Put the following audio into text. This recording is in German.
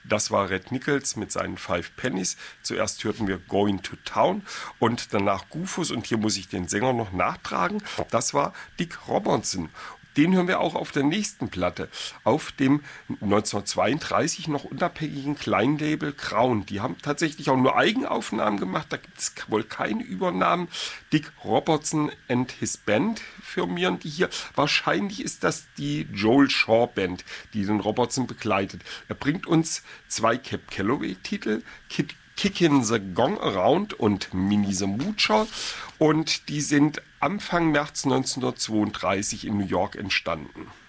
Das war Red Nichols mit seinen Five Pennies. Zuerst hörten wir Going to Town und danach Goofus. Und hier muss ich den Sänger noch nachtragen. Das war Dick Robertson. Den hören wir auch auf der nächsten Platte, auf dem 1932 noch unabhängigen Kleinlabel Crown. Die haben tatsächlich auch nur Eigenaufnahmen gemacht, da gibt es wohl keine Übernahmen. Dick Robertson and his Band firmieren die hier. Wahrscheinlich ist das die Joel Shaw Band, die den Robertson begleitet. Er bringt uns 2 Cab Calloway-Titel, Kickin' the Gong Around und Minnie the Moocher, und die sind Anfang März 1932 in New York entstanden.